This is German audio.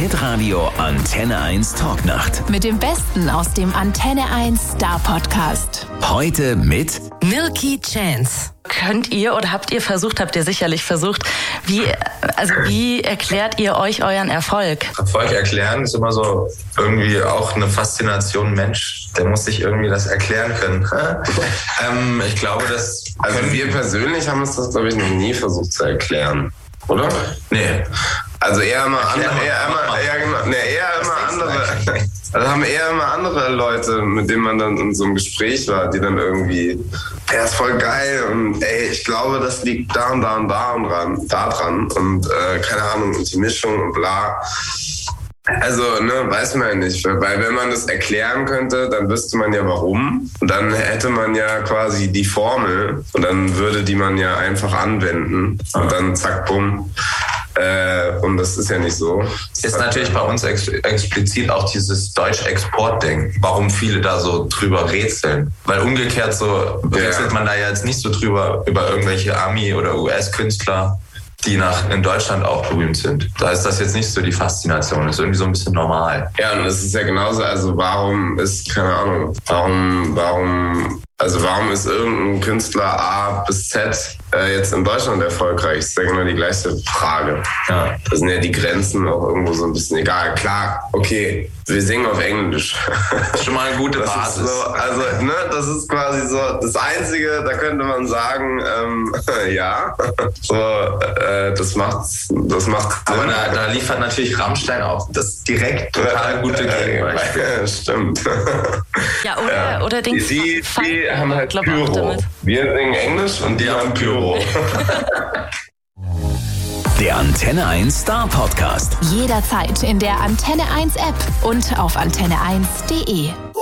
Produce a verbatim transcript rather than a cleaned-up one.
Hitradio Antenne eins Talknacht. Mit dem Besten aus dem Antenne eins Star Podcast. Heute mit Milky Chance. Könnt ihr oder habt ihr versucht, habt ihr sicherlich versucht, wie, also wie erklärt ihr euch euren Erfolg? Erfolg erklären ist immer so irgendwie auch eine Faszination. Mensch, der muss sich irgendwie das erklären können. ähm, ich glaube, das Also wir persönlich haben uns das, glaube ich, noch nie versucht zu erklären, oder? Nee. Also eher immer andere, mal, eher immer, eher, genau, nee, eher immer andere, also haben eher immer andere Leute, mit denen man dann in so einem Gespräch war, die dann irgendwie, der ist voll geil und ey, ich glaube, das liegt da und da und da und dran, da dran und äh, keine Ahnung, und die Mischung und bla. Also, ne, weiß man ja nicht, weil wenn man das erklären könnte, dann wüsste man ja warum und dann hätte man ja quasi die Formel und dann würde die man ja einfach anwenden und dann zack, bumm. Äh, und das ist ja nicht so. Das ist natürlich bei uns ex- explizit auch dieses Deutsch-Export-Ding, warum viele da so drüber rätseln. Weil umgekehrt so rätselt Ja. man da ja jetzt nicht so drüber über irgendwelche Ami- oder U S-Künstler, die nach in Deutschland auch berühmt sind. Da ist das jetzt nicht so die Faszination, das ist irgendwie so ein bisschen normal. Ja, und das ist ja genauso, also warum ist, keine Ahnung, warum, warum, also warum ist irgendein Künstler A bis Z äh, jetzt in Deutschland erfolgreich? Das ist ja genau die gleiche Frage. Ja. Da sind ja die Grenzen auch irgendwo so ein bisschen egal. Klar, okay, wir singen auf Englisch. Schon mal eine gute Das Basis. ist so, also, ne, das ist quasi so das Einzige, da könnte man sagen, ähm, ja, so, äh, das macht's, das macht Sinn. Aber da, da liefert natürlich Rammstein auch das direkt total gute Gegenbeispiel. Ja, stimmt. Ja, oder, Ja. oder den Die, die, Fun- die haben halt glaub auch Pyro. damit. Wir singen Englisch und die, Die haben haben Pyro. der Antenne eins Star Podcast. Jederzeit in der Antenne eins App und auf antenne eins punkt de.